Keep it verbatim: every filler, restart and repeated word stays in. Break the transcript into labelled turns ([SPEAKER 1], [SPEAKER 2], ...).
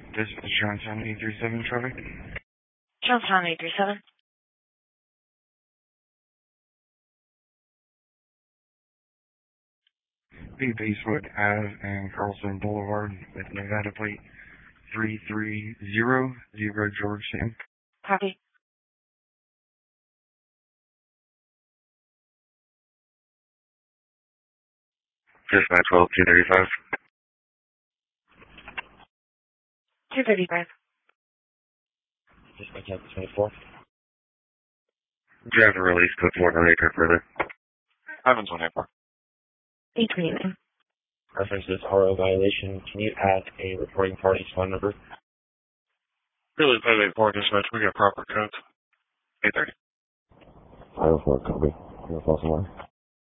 [SPEAKER 1] This is Johnstown eight three seven traffic.
[SPEAKER 2] Johnstown eight three seven.
[SPEAKER 1] B. Basewood Ave and Carlson Boulevard with Nevada plate three three zero zero George Sam.
[SPEAKER 2] Copy.
[SPEAKER 1] Dispatch twelve two thirty-five.
[SPEAKER 2] two thirty-five.
[SPEAKER 3] Dispatch twenty-four.
[SPEAKER 1] Driver release code four no acre further.
[SPEAKER 3] Evans one eight four.
[SPEAKER 2] eight twenty-nine.
[SPEAKER 3] Reference this R O violation. Can you add a reporting party's phone number?
[SPEAKER 4] Really, five eight four dispatch. We got proper codes. eight thirty.
[SPEAKER 3] five oh four, copy. You're false alarm.